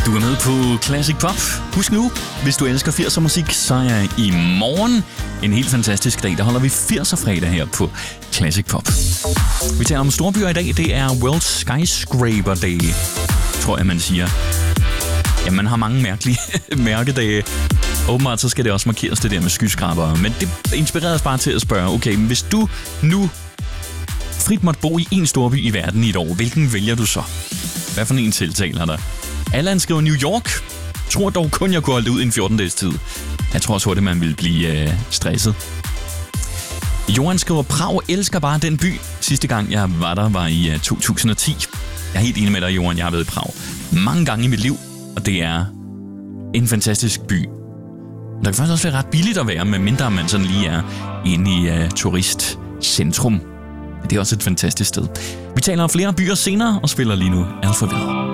Du er med på Classic Pop. Husk nu, hvis du elsker 80'er musik, så er i morgen en helt fantastisk dag. Der holder vi 80'er fredag her på Classic Pop. Vi taler om storbyer i dag. Det er World Skyscraper Day, tror jeg, man siger. Ja, man har mange mærkelige mærkedage. Åbenbart så skal det også markeres det der med skyskrabere. Men det inspirerer os bare til at spørge, okay, men hvis du nu frit måtte bo i en storby i verden i et år, hvilken vælger du så? Hvad for en tiltaler dig? Allan skriver New York. Tror dog kun, jeg kunne holde det ud i en 14-dages tid. Jeg tror også hurtigt, man ville blive stresset. Johan skriver, Prag elsker bare den by. Sidste gang, jeg var der, var i 2010. Jeg er helt enig med dig, Johan. Jeg har været i Prag mange gange i mit liv, og det er en fantastisk by. Der kan faktisk også være ret billigt at være, medmindre man sådan lige er inde i turistcentrum. Det er også et fantastisk sted. Vi taler om flere byer senere og spiller lige nu Alphaville.